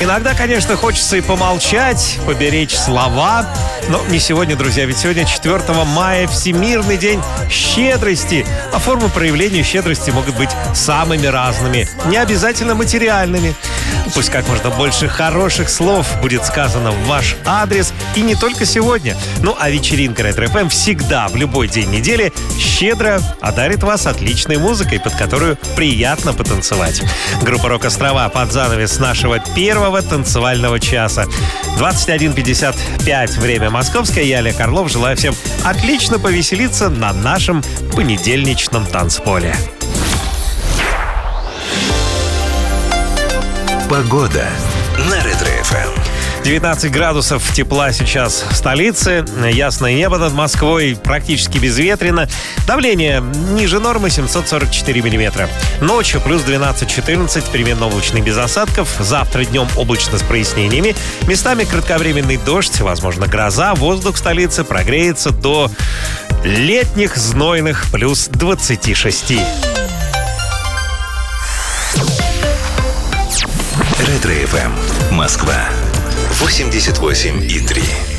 Иногда, конечно, хочется и помолчать, поберечь слова. Но не сегодня, друзья, ведь сегодня 4 мая Всемирный день щедрости. А формы проявления щедрости могут быть самыми разными, не обязательно материальными. Пусть как можно больше хороших слов будет сказано в ваш адрес. И не только сегодня. Ну, а вечеринка Ретро-ФМ всегда, в любой день недели, щедро одарит вас отличной музыкой, под которую приятно потанцевать. Группа «Рок-Острова» под занавес нашего первого танцевального часа. 21:55 время московское. Я, Олег Орлов, желаю всем отлично повеселиться на нашем понедельничном танцполе. Погода на Ретро-ФМ. 19 градусов тепла сейчас в столице. Ясное небо над Москвой, практически безветренно. Давление ниже нормы 744 миллиметра. Ночью плюс 12-14, переменно облачный без осадков. Завтра днем облачно с прояснениями. Местами кратковременный дождь, возможно, гроза. Воздух в столице прогреется до летних знойных плюс 26. Ретро-ФМ. Москва. 88,3.